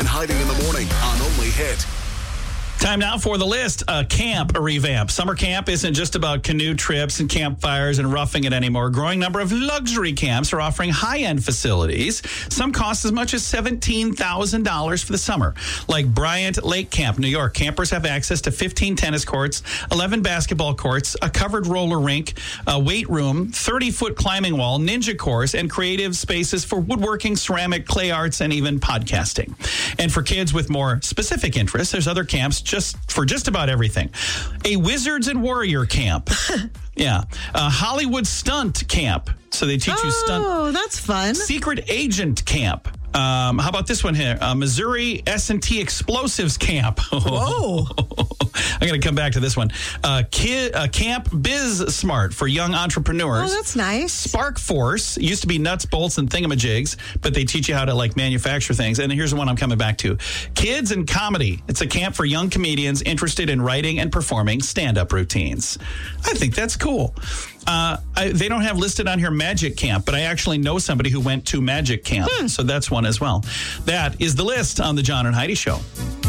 Heidi in the morning on Only Hit. Time now for the list. Camp revamp. Summer camp isn't just about canoe trips and campfires and roughing it anymore. A growing number of luxury camps are offering high-end facilities. Some cost as much as $17,000 for the summer. Like Bryant Lake Camp, New York. Campers have access to 15 tennis courts, 11 basketball courts, a covered roller rink, a weight room, 30-foot climbing wall, ninja course, and creative spaces for woodworking, ceramic, clay arts, and even podcasting. And for kids with more specific interests, there's other camps for just about everything. A Wizards and Warrior Camp. Yeah. A Hollywood Stunt Camp. So they teach you stunt. Oh, that's fun. Secret Agent Camp. How about this one here? Missouri S&T Explosives Camp. Whoa. I'm going to come back to this one. Camp Biz Smart for young entrepreneurs. Oh, that's nice. Spark Force used to be nuts, bolts, and thingamajigs, but they teach you how to manufacture things. And here's the one I'm coming back to. Kids and Comedy. It's a camp for young comedians interested in writing and performing stand-up routines. I think that's cool. They don't have listed on here Magic Camp, but I actually know somebody who went to Magic Camp. So that's one as well. That is the list on the John and Heidi Show.